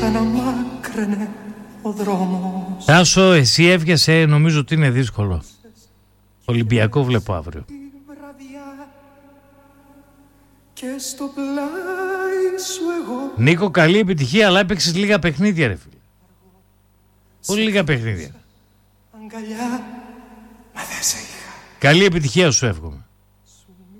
Τάσο, εσύ έβγεσαι, νομίζω ότι είναι δύσκολο. Ολυμπιακό βλέπω αύριο. Νίκο, καλή επιτυχία, αλλά έπαιξες λίγα παιχνίδια, ρε φίλε. Πολύ λίγα παιχνίδια. Καλή επιτυχία σου εύχομαι.